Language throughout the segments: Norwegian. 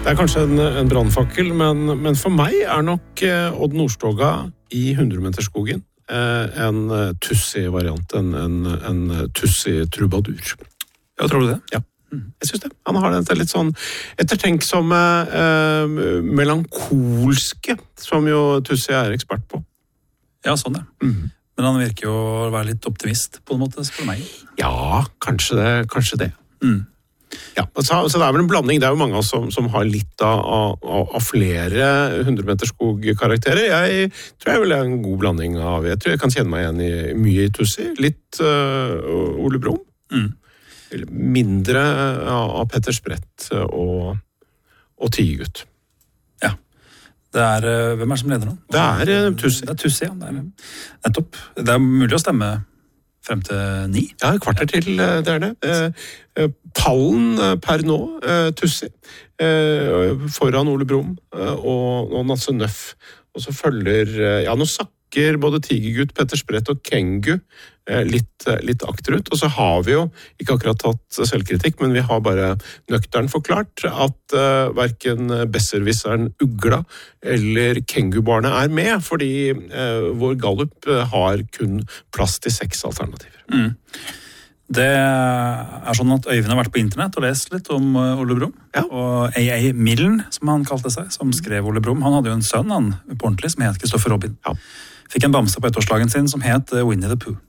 Det kanskje en brannfakkel, men for meg nok Odd Nordstoga i 100-meterskogen en tussig variant, en tussig trubadur. Ja, tror du det? Ja, jeg synes det. Han har dette litt sånn ettertenksomme, melankolske, som jo Tussi ekspert på. Ja, sånn det. Men han virker jo å være litt optimist på en måte, for meg. Ja, kanskje det. Ja, så det vel en blanding. Det jo mange av oss som har litt av flere 100-meterskog-karakterer. Jeg tror jeg vil ha en god blanding av. Jeg tror jeg kan kjenne meg igjen i mye i Tussi. Litt Ole Brumm. Mindre av Petter Sprett og Tigegutt. Ja. Hvem det som leder nå? Det Tussi. Det Tussi, ja. Det nettopp. Det mulig å stemme frem til 9. Ja, kvarter til det det. Pallen per nå, Tussi, foran Ole Brumm og Nasse Nøff. Og så følger, nå sakker både Tigergutt, Petter Sprett og Kengu litt akterut. Og så har vi jo ikke akkurat tatt selvkritikk, men vi har bare nøktern forklart at hverken besserwisseren Ugla eller Kengu-barnet med, fordi vår gallup har kun plass til 6 alternativer. Det sånn at Øyvind har vært på internett og lest litt om Ole Brumm. Ja. Og A.A. Millen, som han kalte seg, som skrev Ole Brumm, han hadde jo en sønn på ordentlig som het Kristoffer Robin. Ja. Fikk en bamse på ettårsdagen sin som het Winnie the Pooh.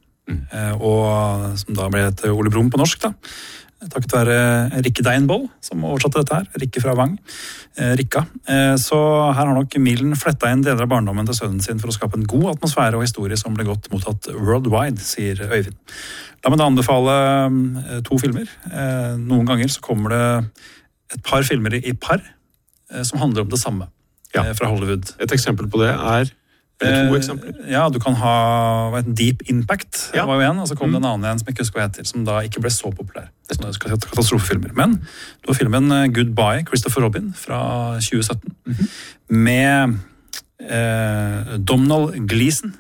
Og som da ble til Ole Brumm på norsk da. Takket være Rikke Deinboll, som oversatte dette her. Rikke fra Vang. Rikka. Så her har nok Millen flettet inn deler av barndommen til sønnen sin for å skape en god atmosfære og historie som ble godt mottatt worldwide, sier Øyvind. La meg da anbefale 2 filmer. Noen ganger så kommer det et par filmer i par som handler om det samme fra Hollywood. Et eksempel på det eller 2 eksempler? Ja, du kan ha Deep Impact, var jo en, og så kom det en annen som jeg ikke husker hva heter, som da ikke ble så populær. Sånne katastrofefilmer. Men du har filmen Goodbye, Christopher Robin, fra 2017, med Domhnall Gleeson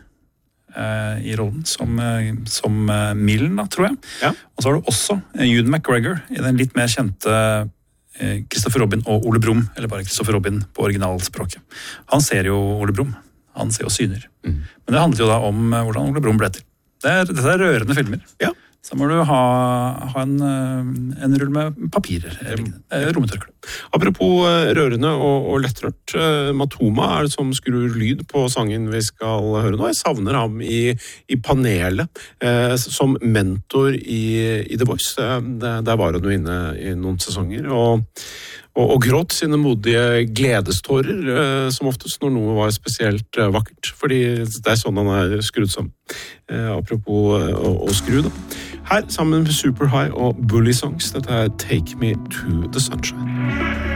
i rollen som Millen, da, tror jeg. Ja. Og så har du også Ewan McGregor i den litt mer kjente Kristoffer Robin og Ole Brumm, eller bare Kristoffer Robin på originalspråket. Han ser jo Ole Brumm. Han ser jo syner. Men det handler jo da om hvordan Ole Brumm ble til. Dette rørende filmer. Ja. Så må du ha en rull med papirer, rommetørkle. Apropos rørende og lettrørt, Matoma det som skrur lyd på sangen vi skal høre nå. Jeg savner ham i panelet som mentor i The Voice. Der var han jo inne i noen sesonger, og gråt sine modige gledestårer, som oftest når noe var spesielt vakkert, fordi det sånn han skrudd sammen. Apropos å skru da. Her sammen med Super High og Bully Songs, dette Take Me to the Sunshine.